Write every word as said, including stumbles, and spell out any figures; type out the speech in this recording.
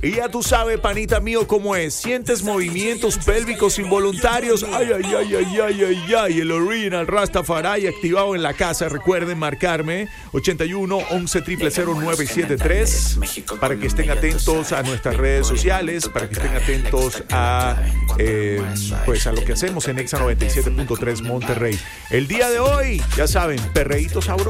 Y ya tú sabes, panita mío, cómo es. Sientes movimientos pélvicos involuntarios. Ay, ay, ay, ay, ay, ay, ay. El Original Rastafari activado en la casa. Recuerden marcarme ochenta y uno, once, cero cero cero, nueve siete tres para que estén atentos a nuestras redes sociales, para que estén atentos a, eh, pues a lo que hacemos en Exa noventa y siete punto tres Monterrey. El día de hoy, ya saben, perreíto sabroso.